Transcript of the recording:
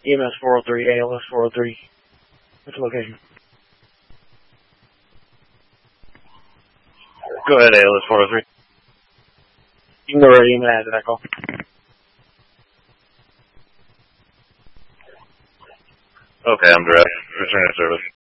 EMS 403, ALS 403. What's the location? Go ahead, ALS 403. You can go right in and add to that call. Okay, I'm direct. Returning service.